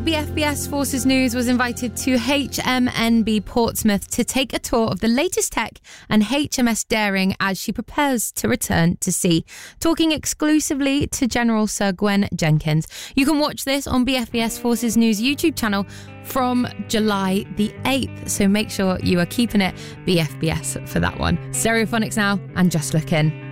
BFBS Forces News was invited to HMNB Portsmouth to take a tour of the latest tech and HMS Daring as she prepares to return to sea. Talking exclusively to General Sir Gwen Jenkins. You can watch this on BFBS Forces News YouTube channel from July the 8th, so make sure you are keeping it BFBS for that one. Stereophonics now and Just Look In.